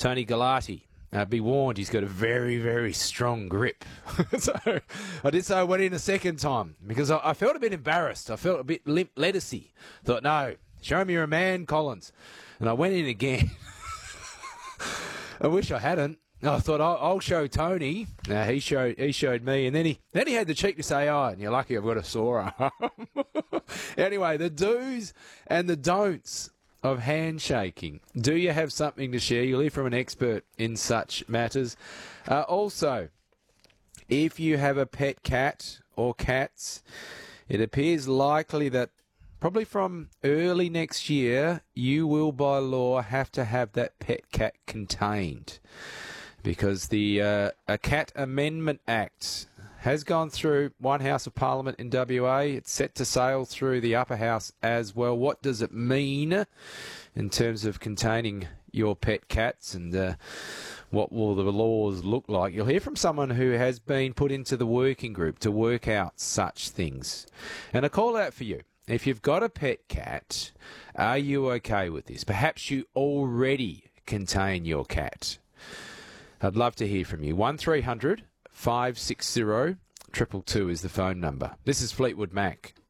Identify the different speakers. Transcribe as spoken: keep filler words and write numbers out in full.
Speaker 1: Tony Galati. Uh, be warned, he's got a very, very strong grip. So I did say I went in a second time because I, I felt a bit embarrassed. I felt a bit limp lettucey. Thought, no, show me you're a man, Collins. And I went in again. I wish I hadn't. I thought I'll, I'll show Tony. Now he showed he showed me, and then he then he had the cheek to say, "Oh, and you're lucky I've got a sore arm." Anyway, the do's and the don'ts of handshaking. Do you have something to share? You'll hear from an expert in such matters. Uh, also, if you have a pet cat or cats, it appears likely that probably from early next year, you will by law have to have that pet cat contained. Because the uh, a Cat Amendment Act has gone through one House of Parliament in W A. It's set to sail through the upper house as well. What does it mean in terms of containing your pet cats, and uh, what will the laws look like? You'll hear from someone who has been put into the working group to work out such things. And a call out for you. If you've got a pet cat, are you okay with this? Perhaps you already contain your cat. I'd love to hear from you. one three hundred five six zero two two two is the phone number. This is Fleetwood Mac.